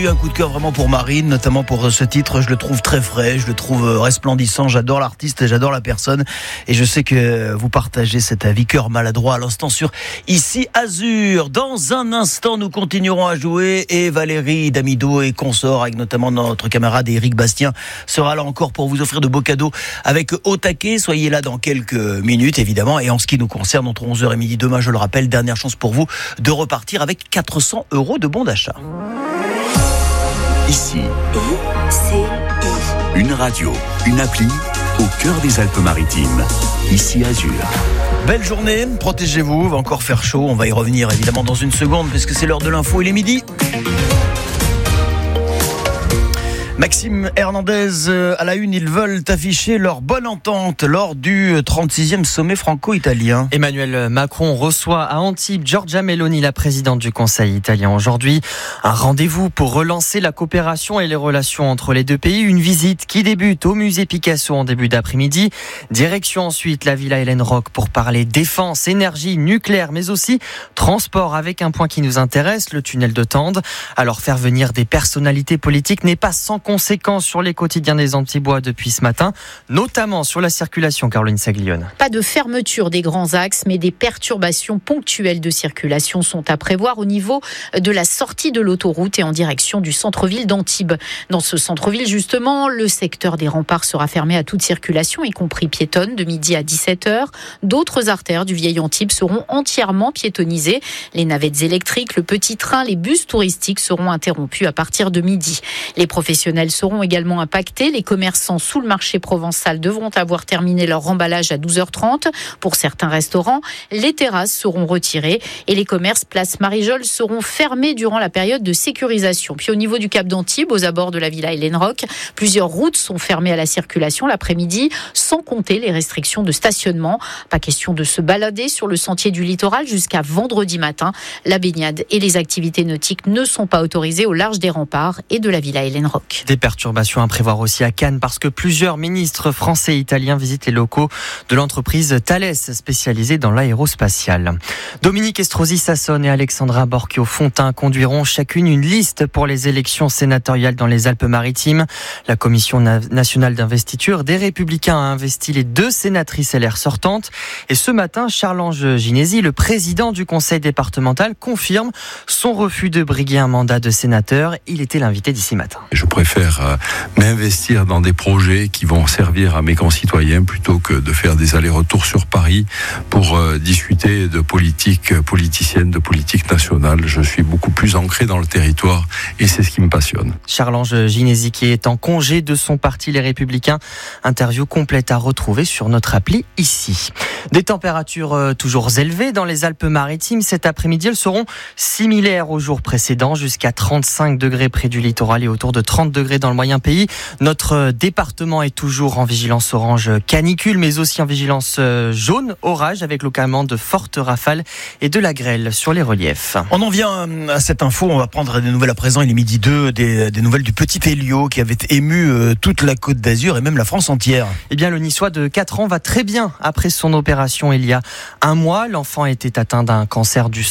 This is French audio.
Un coup de cœur vraiment pour Marine, notamment pour ce titre. Je le trouve très frais, je le trouve resplendissant. J'adore l'artiste et j'adore la personne. Et je sais que vous partagez cet avis. Cœur maladroit à l'instant sur Ici Azur. Dans un instant, nous continuerons à jouer et Valérie Damido et consorts, avec notamment notre camarade Éric Bastien, sera là encore pour vous offrir de beaux cadeaux avec Au Taquet. Soyez là dans quelques minutes, évidemment. Et en ce qui nous concerne, entre 11h et midi demain, je le rappelle, dernière chance pour vous de repartir avec 400 € de bons d'achat. Ici, une radio, une appli au cœur des Alpes-Maritimes. Ici Azur. Belle journée, protégez-vous, va encore faire chaud. On va y revenir évidemment dans une seconde puisque c'est l'heure de l'info, il est midi. Maxime Hernandez à la une, ils veulent afficher leur bonne entente lors du 36e sommet franco-italien. Emmanuel Macron reçoit à Antibes Giorgia Meloni, la présidente du Conseil italien aujourd'hui. Un rendez-vous pour relancer la coopération et les relations entre les deux pays. Une visite qui débute au musée Picasso en début d'après-midi. Direction ensuite la Villa Helen Rock pour parler défense, énergie, nucléaire, mais aussi transport, avec un point qui nous intéresse, le tunnel de Tende. Alors faire venir des personnalités politiques n'est pas sans conséquences sur les quotidiens des Antibois depuis ce matin, notamment sur la circulation, Caroline Saglione. Pas de fermeture des grands axes, mais des perturbations ponctuelles de circulation sont à prévoir au niveau de la sortie de l'autoroute et en direction du centre-ville d'Antibes. Dans ce centre-ville, justement, le secteur des remparts sera fermé à toute circulation, y compris piétonne, de midi à 17h. D'autres artères du vieil Antibes seront entièrement piétonnisées. Les navettes électriques, le petit train, les bus touristiques seront interrompus à partir de midi. Les professionnels seront également impactés. Les commerçants sous le marché provençal devront avoir terminé leur remballage à 12h30. Pour certains restaurants, les terrasses seront retirées et les commerces place Marijol seront fermés durant la période de sécurisation. Puis au niveau du Cap d'Antibes, aux abords de la Villa Helen Rock, plusieurs routes sont fermées à la circulation l'après-midi, sans compter les restrictions de stationnement. Pas question de se balader sur le sentier du littoral jusqu'à vendredi matin. La baignade et les activités nautiques ne sont pas autorisées au large des remparts et de la Villa Helen Rock. Des perturbations à prévoir aussi à Cannes parce que plusieurs ministres français et italiens visitent les locaux de l'entreprise Thales spécialisée dans l'aérospatial. Dominique Estrosi Sassone et Alexandra Borchio-Fontin conduiront chacune une liste pour les élections sénatoriales dans les Alpes-Maritimes. La commission nationale d'investiture des Républicains a investi les 2 sénatrices LR sortantes. Et ce matin, Charles-Ange Ginesi, le président du conseil départemental, confirme son refus de briguer un mandat de sénateur. Il était l'invité d'ici matin. Je préfère m'investir dans des projets qui vont servir à mes concitoyens plutôt que de faire des allers-retours sur Paris pour discuter de politique politicienne, de politique nationale. Je suis beaucoup plus ancré dans le territoire et c'est ce qui me passionne. Charles-Ange Ginesi qui est en congé de son parti Les Républicains. Interview complète à retrouver sur notre appli ici. Des températures toujours élevées dans les Alpes-Maritimes. Cet après-midi, elles seront similaires aux jours précédents, jusqu'à 35 degrés près du littoral et autour de 30 degrés dans le moyen pays. Notre département est toujours en vigilance orange canicule, mais aussi en vigilance jaune orage, avec localement de fortes rafales et de la grêle sur les reliefs. On en vient à cette info, on va prendre des nouvelles à présent, il est midi 2, des nouvelles du petit Elio qui avait ému toute la Côte d'Azur et même la France entière. Eh bien, le Niçois de 4 ans va très bien après son opération il y a un mois. L'enfant était atteint d'un cancer du